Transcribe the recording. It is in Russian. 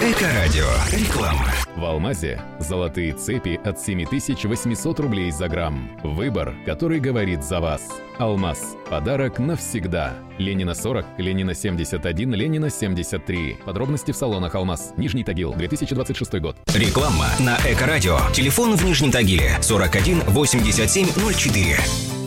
Эко-радио. Реклама. В Алмазе золотые цепи от 7800 рублей за грамм. Выбор, который говорит за вас. Алмаз. Подарок навсегда. Ленина 40, Ленина 71, Ленина 73. Подробности в салонах Алмаз. Нижний Тагил, 2026 год. Реклама на Эко-радио. Телефон в Нижнем Тагиле 41 87 04.